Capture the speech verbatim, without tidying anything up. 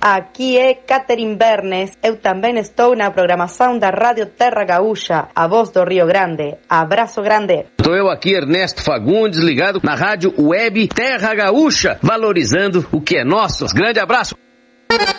Aqui é Catherine Bernes, eu também estou na programação da Rádio Terra Gaúcha, a voz do Rio Grande. Abraço grande. Estou eu aqui, Ernesto Fagundes, ligado na Rádio Web Terra Gaúcha, valorizando o que é nosso. Grande abraço.